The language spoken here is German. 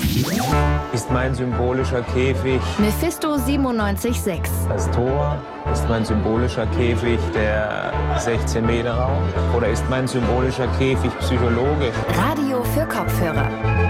Ist mein symbolischer Käfig Mephisto 97,6. das Tor? Ist mein symbolischer Käfig der 16-Meter-Raum? Oder ist mein symbolischer Käfig psychologisch? Radio für Kopfhörer.